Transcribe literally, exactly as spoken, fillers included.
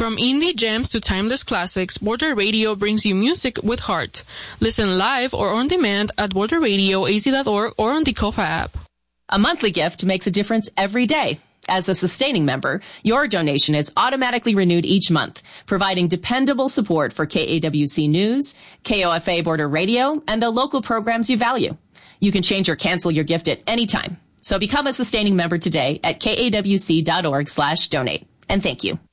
From indie gems to timeless classics, Border Radio brings you music with heart. Listen live or on demand at border radio a z dot org or on the Kofa app. A monthly gift makes a difference every day. As a sustaining member, your donation is automatically renewed each month, providing dependable support for K A W C News, K O F A Border Radio, and the local programs you value. You can change or cancel your gift at any time. So become a sustaining member today at kawc dot org slash donate. And thank you.